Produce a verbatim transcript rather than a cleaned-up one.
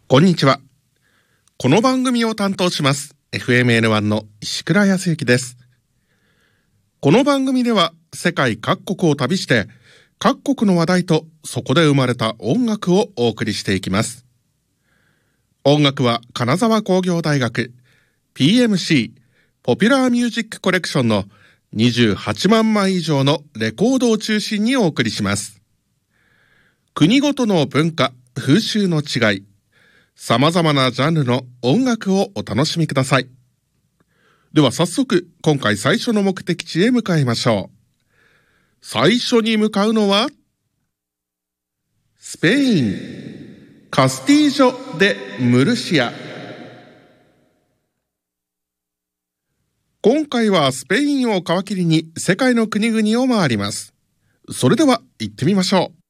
こんにちは。この番組を担当します エフエムエヌワン の石倉康之です。この番組では世界各国を旅して各国の話題とそこで生まれた音楽をお送りしていきます。音楽は金沢工業大学 ピーエムシー ポピュラーミュージックコレクションのにじゅうはちまんまい以上のレコードを中心にお送りします。国ごとの文化、風習の違い、様々なジャンルの音楽をお楽しみください。では早速、今回最初の目的地へ向かいましょう。最初に向かうのは、スペイン、カスティージョ・デ・ムルシア。今回はスペインを皮切りに世界の国々を回ります。それでは行ってみましょう。